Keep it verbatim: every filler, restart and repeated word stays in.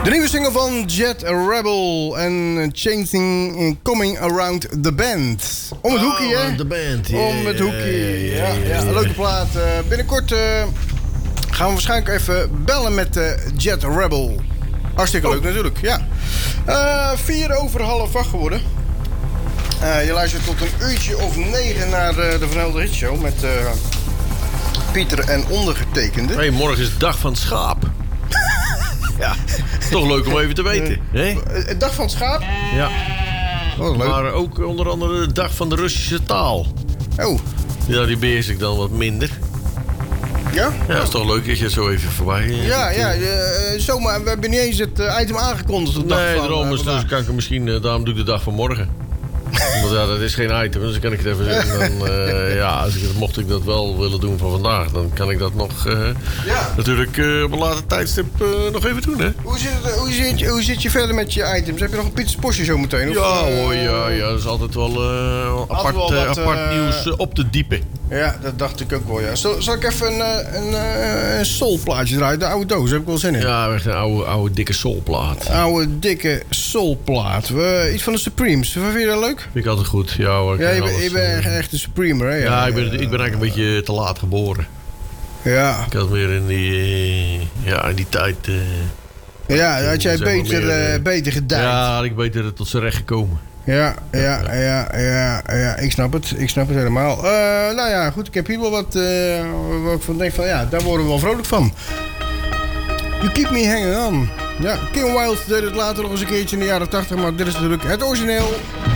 De nieuwe single van Jet Rebel en Changing Coming Around the Band. Om het hoekje, hè? Oh, de band, yeah. Om het hoekje, ja. ja, ja leuke plaat. Uh, binnenkort uh, gaan we waarschijnlijk even bellen met uh, Jet Rebel. Hartstikke leuk oh. natuurlijk, ja. Uh, vier over half acht geworden. Uh, je luistert tot een uurtje of negen naar uh, de Van Helder Hit Show met uh, Pieter en ondergetekende. Hey, morgen is de dag van het schaap. Ja, toch leuk om even te weten. Uh, uh, dag van het schaap? Ja. Oh, leuk. Maar ook onder andere de dag van de Russische taal. Oh. Ja, die beheers ik dan wat minder. Ja? Ja, dat is toch leuk dat je zo even voorbij... Uh, ja, ja, uh, zomaar. We hebben niet eens het uh, item aangekondigd. Nee, daarom is dus kan ik misschien... Uh, daarom doe ik de dag van morgen. Want ja, dat is geen item, dus dan kan ik het even zeggen. Dan, uh, ja, als ik het, mocht ik dat wel willen doen van vandaag, dan kan ik dat nog uh, ja. natuurlijk uh, op een later tijdstip uh, nog even doen, hè? Hoe zit, het, hoe, zit, hoe zit je verder met je items? Heb je nog een Pieters Postje zo meteen? Of, ja uh, hoor, ja, ja, dat is altijd wel uh, apart, wel wat, uh, apart uh, nieuws uh, op de diepe. Ja, dat dacht ik ook wel, ja. Zal, zal ik even een, een, een soulplaatje draaien? De oude doos, daar heb ik wel zin in. Ja, echt een oude, oude dikke soulplaat. Oude dikke soulplaat. We, iets van de Supremes. Vind je dat leuk? Vind ik altijd goed, ja hoor. Ja, je, alles, je bent uh, echt een Supremer, hè? Ja, ja, ik ben, ik ben eigenlijk een beetje te laat geboren. Ja. Ik had weer in die, uh, ja, in die tijd... Uh, ja, had jij beter, meer, uh, beter gedaan. Ja, had ik beter tot z'n recht gekomen. Ja, ja, ja, ja, ja, ik snap het. Ik snap het helemaal. Uh, nou ja, goed, ik heb hier wel wat uh, waar ik van denk van, ja, daar worden we wel vrolijk van. You Keep Me Hanging On. Ja, Kim Wilde deed het later nog eens een keertje in de jaren tachtig, maar dit is natuurlijk het origineel.